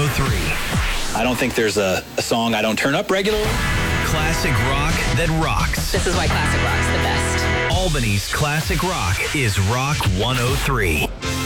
103. I don't think there's a song I don't turn up regularly. Classic rock that rocks. This is why classic rock's the best. Albany's classic rock is Rock 103.